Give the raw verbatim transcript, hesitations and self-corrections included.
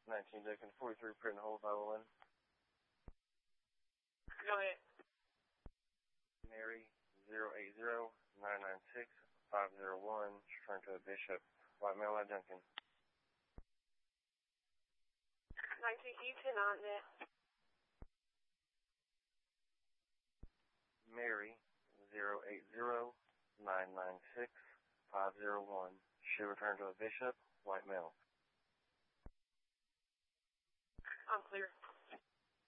nineteen Deacon, forty-three, print and hold, I will in. Go ahead. Mary, zero eight zero, nine nine six, five zero one, return to a Bishop, white male at Duncan. nineteen Eaton on that. Mary, zero eight zero, nine nine six, five zero one, she returned to a Bishop, white male. I'm clear.